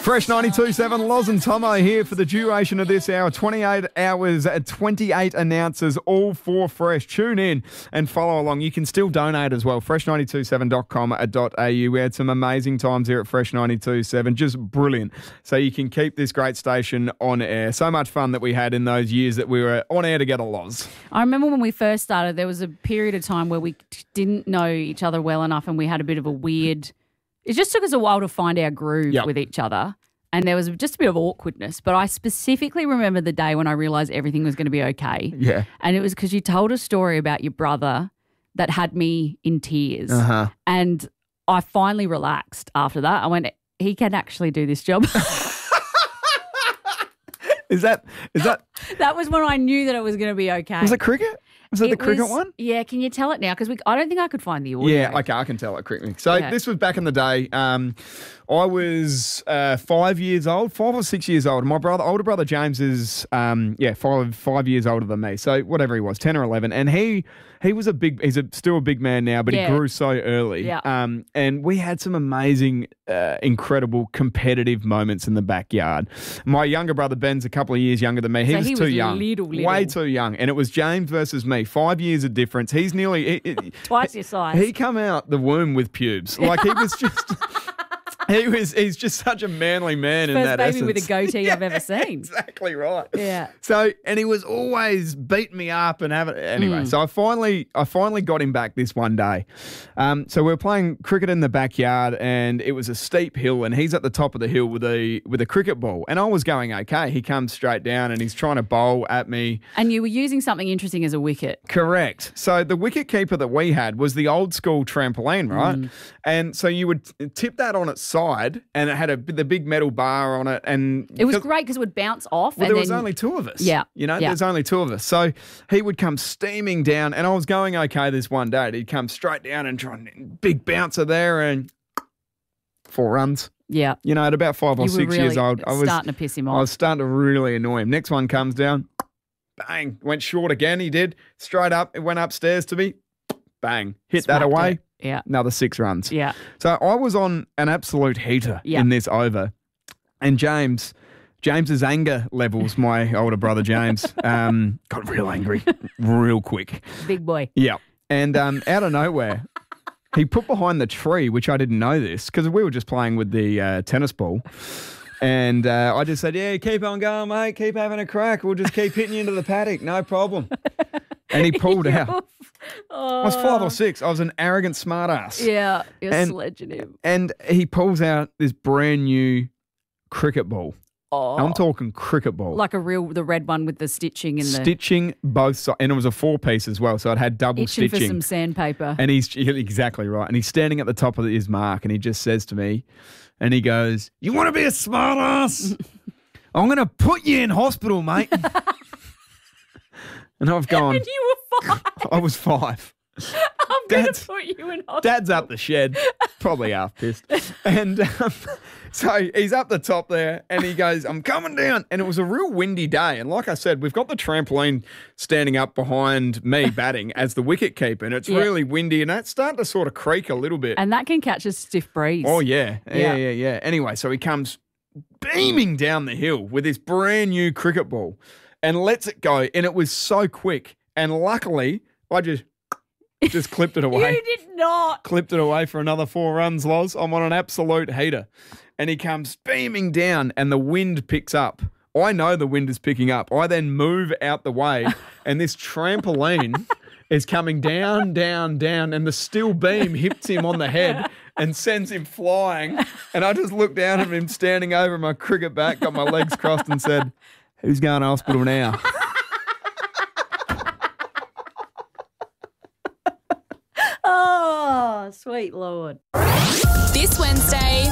Fresh 92.7, Loz and Tomo here for the duration of this hour. 28 hours, 28 announcers, all for Fresh. Tune in and follow along. You can still donate as well. Fresh927.com.au. We had some amazing times here at Fresh 92.7. Just brilliant. So you can keep this great station on air. So much fun that we had in those years that we were on air together, Loz. I remember when we first started, there was a period of time where we didn't know each other well enough and we had a bit of a weird... It just took us a while to find our groove with each other. And there was just a bit of awkwardness. But I specifically remember the day when I realised everything was going to be okay. Yeah. And it was because you told a story about your brother that had me in tears. Uh-huh. And I finally relaxed after that. I went, he can actually do this job. Is that? That was when I knew that it was going to be okay. Was it cricket? Was it the cricket one? Yeah, can you tell it now? Because I don't think I could find the audio. Yeah, okay, I can tell it quickly. So this was back in the day. I was 5 years old, 5 or 6 years old. My older brother James is 5 years older than me. So whatever he was, 10 or 11, and he was still a big man now, but he grew so early. Yeah. And we had some amazing, incredible competitive moments in the backyard. My younger brother Ben's a couple of years younger than me. He was too young, little. way too young, and it was James versus me. 5 years of difference. He's nearly twice your size. He come out the womb with pubes. Like he was just. He's just such a manly man in that essence. First baby with a goatee I've ever seen. Exactly right. Yeah. So, and he was always beating me up and having anyway. So I finally got him back this one day. So we were playing cricket in the backyard, and it was a steep hill, and he's at the top of the hill with a cricket ball, and I was going okay. He comes straight down, and he's trying to bowl at me. And you were using something interesting as a wicket. Correct. So the wicket keeper that we had was the old school trampoline, right? And so you would tip that on its side, and it had the big metal bar on it, and it was great because it would bounce off. Well, there was only two of us. Yeah, there's only two of us. So he would come steaming down, and I was going okay this one day. He'd come straight down and try and big bouncer there, and 4 runs. Yeah, at about 5 or 6 years old, I was starting to piss him off. I was starting to really annoy him. Next one comes down, bang, went short again. He did straight up. It went upstairs to me, bang, hit that away. It. Yeah. Another 6 runs. Yeah. So I was on an absolute heater in this over. And James's anger levels, my older brother James, got real angry real quick. Big boy. Yeah. And out of nowhere, he put behind the tree, which I didn't know this, because we were just playing with the tennis ball. And I just said, yeah, keep on going, mate. Keep having a crack. We'll just keep hitting you into the paddock. No problem. And he pulled out. I was 5 or 6. I was an arrogant smart ass. Yeah, you're sledging him. And he pulls out this brand new cricket ball. Oh. I'm talking cricket ball. Like the red one with the stitching and stitching both sides. And it was a 4-piece as well, so it had double itching stitching. for some sandpaper. And he's exactly right. And he's standing at the top of his mark, and he just says to me, and he goes, "You want to be a smart ass? I'm going to put you in hospital, mate." And I've gone. And you were 5. I was 5. I'm going to put you in hospital. Dad's up the shed, probably half pissed. And so he's up the top there, and he goes, "I'm coming down." And it was a real windy day. And like I said, we've got the trampoline standing up behind me batting as the wicket keeper, and it's really windy, and it's starting to sort of creak a little bit. And that can catch a stiff breeze. Oh, yeah. Yeah. Anyway, so he comes beaming down the hill with this brand new cricket ball and lets it go. And it was so quick. And luckily, I just clipped it away. You did not. Clipped it away for another 4 runs, Loz. I'm on an absolute heater. And he comes beaming down, and the wind picks up. I know the wind is picking up. I then move out the way, and this trampoline is coming down, down, down, and the steel beam hits him on the head and sends him flying. And I just looked down at him standing over my cricket bat, got my legs crossed, and said, "Who's going to hospital now?" Oh, sweet Lord. This Wednesday,